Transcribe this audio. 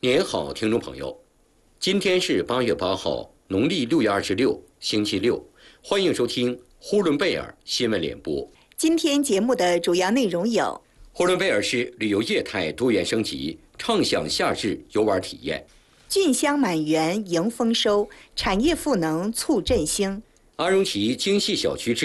您好，听众朋友，今天是8月8号，农历6月26，星期六，欢迎收听呼伦贝尔新闻联播。 今天节目的主要内容有： 呼伦贝尔市旅游业态多元升级，畅享夏日游玩体验； 郡香满园迎丰收，产业赋能促振兴； 阿荣旗精细小区